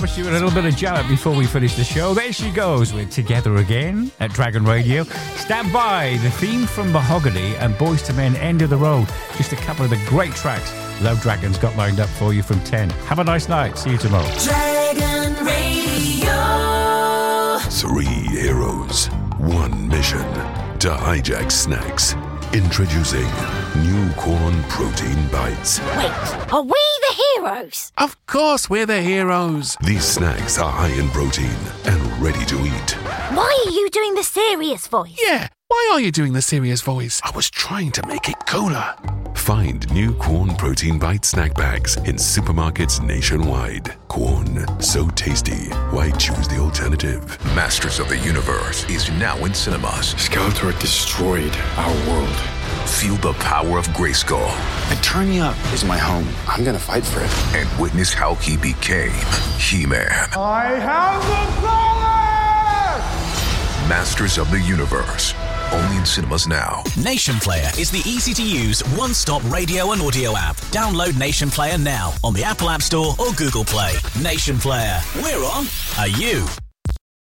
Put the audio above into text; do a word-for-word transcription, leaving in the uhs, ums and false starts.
promised you a little bit of Janet before we finish the show. There she goes with Together Again at Dragon Radio. Stand by, the theme from Mahogany and Boyz two Men, End of the Road. Just a couple of the great tracks Love Dragon's got lined up for you from ten. Have a nice night. See you tomorrow. Dragon Radio. Three heroes, one mission to hijack snacks. Introducing new corn protein bites. Wait, are we the heroes? Of course we're the heroes. These snacks are high in protein and ready to eat. Why are you doing the serious voice? Yeah, why are you doing the serious voice? I was trying to make it cooler. Find new Corn Protein Bite snack bags in supermarkets nationwide. Corn, so tasty. Why choose the alternative? Masters of the Universe is now in cinemas. Skeletor destroyed our world. Feel the power of Grayskull. Eternia is my home. I'm gonna fight for it. And witness how he became He-Man. I have the power! Masters of the Universe. Only in cinemas now. Nation Player is the easy-to-use, one-stop radio and audio app. Download Nation Player now on the Apple App Store or Google Play. Nation Player. We're on. Are you?